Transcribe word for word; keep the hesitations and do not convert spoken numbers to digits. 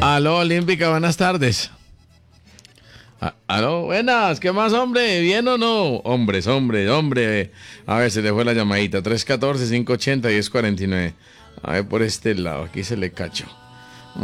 Aló, Olímpica, buenas tardes. A- Aló, buenas, ¿qué más, hombre? ¿Bien o no? Hombres, hombre, hombre. A ver, se le fue la llamadita. tres uno cuatro, cinco ocho cero, uno cero cuatro nueve. A ver, por este lado, aquí se le cachó.